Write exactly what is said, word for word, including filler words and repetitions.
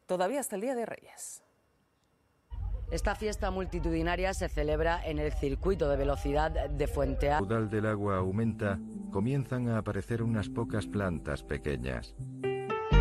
todavía hasta el Día de Reyes. Esta fiesta multitudinaria se celebra en el circuito de velocidad de Fuentealba. El caudal del agua aumenta, comienzan a aparecer unas pocas plantas pequeñas.